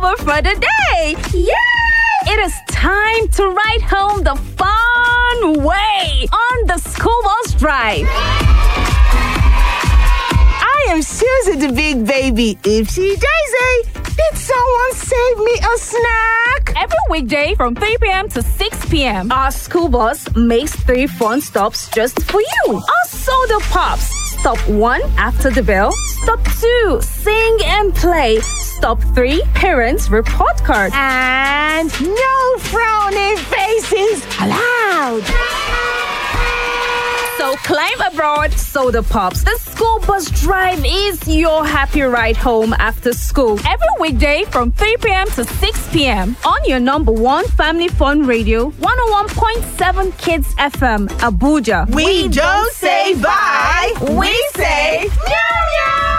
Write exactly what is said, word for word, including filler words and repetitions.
over for the day. Yay! It is time to ride home the fun way on the school bus drive. I am Susie the big baby. Oopsie daisy. Did someone save me a snack? Every weekday from three p.m. to six p.m. our school bus makes three fun stops just for you. Our soda pops. Stop one, after the bell. Stop two, sing and play. Stop three, parents report card. And no frowning faces allowed. So climb aboard Soda Pops. The school bus drive is your happy ride home after school. Every weekday from three p.m. to six p.m. on your number one family fun radio, one oh one point seven Kids F M, Abuja. We don't say bye, we say meow meow.